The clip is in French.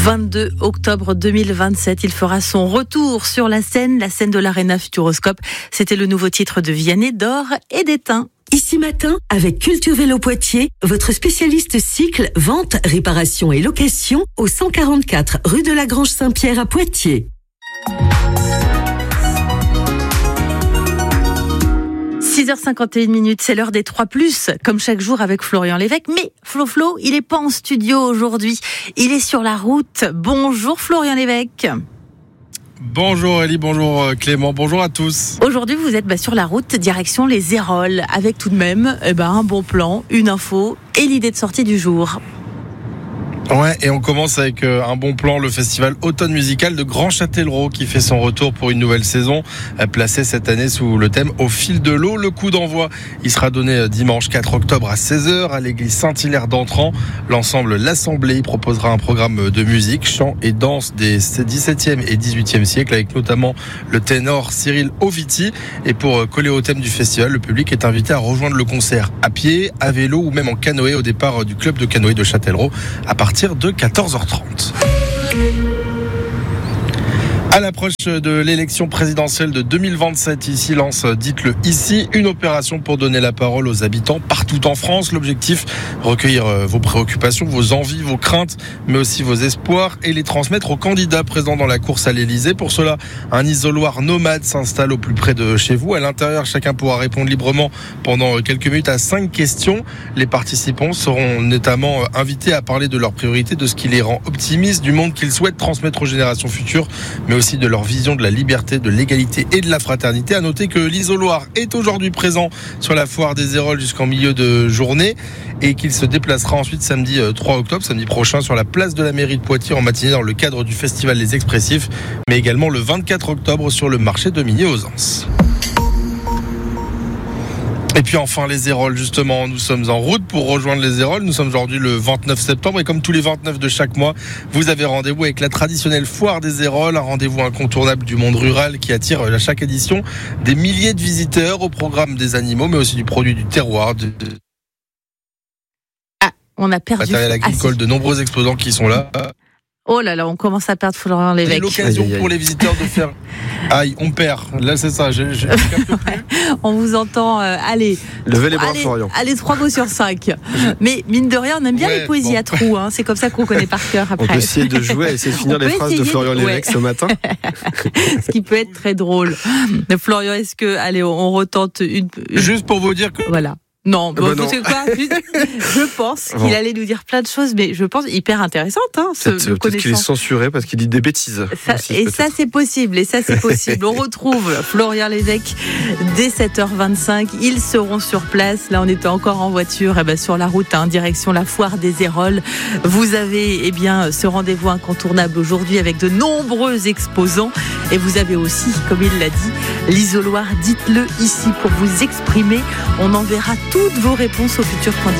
22 octobre 2027, il fera son retour sur la scène de l'Arena Futuroscope. C'était le nouveau titre de Vianney, d'Or et d'Étain. Ici Matin, avec Culture Vélo Poitiers, votre spécialiste cycle, vente, réparation et location au 144 rue de la Grange Saint-Pierre à Poitiers. 6h51, c'est l'heure des 3+, comme chaque jour avec Florian Lévesque. Mais Flo, il n'est pas en studio aujourd'hui, il est sur la route. Bonjour Florian Lévesque. Bonjour Elie, bonjour Clément, bonjour à tous. Aujourd'hui, vous êtes sur la route, direction les Héroles, avec tout de même un bon plan, une info et l'idée de sortie du jour. Ouais, et on commence avec un bon plan, le festival automne musical de Grand Châtellerault qui fait son retour pour une nouvelle saison, placé cette année sous le thème Au fil de l'eau. Le coup d'envoi, il sera donné dimanche 4 octobre à 16h à l'église Saint-Hilaire d'Entran. L'ensemble L'Assemblée proposera un programme de musique, chant et danse des 17e et 18e siècles, avec notamment le ténor Cyril Oviti. Et pour coller au thème du festival, le public est invité à rejoindre le concert à pied, à vélo ou même en canoë au départ du club de canoë de Châtellerault à partir de 14h30. À l'approche de l'élection présidentielle de 2027, ici lance Dites-le ici, une opération pour donner la parole aux habitants partout en France. L'objectif, recueillir vos préoccupations, vos envies, vos craintes, mais aussi vos espoirs et les transmettre aux candidats présents dans la course à l'Elysée. Pour cela, un isoloir nomade s'installe au plus près de chez vous. À l'intérieur, chacun pourra répondre librement pendant quelques minutes à 5 questions. Les participants seront notamment invités à parler de leurs priorités, de ce qui les rend optimistes, du monde qu'ils souhaitent transmettre aux générations futures, mais aussi de leur vision de la liberté, de l'égalité et de la fraternité. À noter que l'isoloir est aujourd'hui présent sur la foire des Héroles jusqu'en milieu de journée et qu'il se déplacera ensuite samedi 3 octobre, samedi prochain, sur la place de la mairie de Poitiers en matinée dans le cadre du festival Les Expressifs, mais également le 24 octobre sur le marché de Migné-aux-Anses. Et puis enfin les Héroles, justement, nous sommes en route pour rejoindre les Héroles. Nous sommes aujourd'hui le 29 septembre et comme tous les 29 de chaque mois, vous avez rendez-vous avec la traditionnelle foire des Héroles, un rendez-vous incontournable du monde rural qui attire à chaque édition des milliers de visiteurs, au programme des animaux mais aussi du produit du terroir, On a perdu matériel agricole, de nombreux exposants qui sont là. Oh là là, on commence à perdre Florian Lévesque. C'est l'occasion pour les visiteurs de faire... Aïe, on perd. Là, c'est ça. Je capte plus. On vous entend. Allez. Levez les bras, Florian. Allez, 3 mots sur 5. Mais mine de rien, on aime bien les poésies à trous. C'est comme ça qu'on connaît par cœur après. On peut essayer de jouer, essayer de finir les phrases de Florian Lévesque ce matin. Ce qui peut être très drôle. Florian, est-ce que... Allez, on retente une... Juste pour vous dire que... Voilà. Non, non. Vous savez quoi, je pense qu'il allait nous dire plein de choses, mais je pense hyper intéressantes. Peut-être qu'il est censuré parce qu'il dit des bêtises. Ça c'est possible. On retrouve Florian Lévesque dès 7h25. Ils seront sur place. Là, on était encore en voiture, sur la route, direction la foire des Héroles. Vous avez ce rendez-vous incontournable aujourd'hui avec de nombreux exposants. Et vous avez aussi, comme il l'a dit, l'isoloir Dites-le ici pour vous exprimer. On enverra toutes vos réponses aux futurs candidats.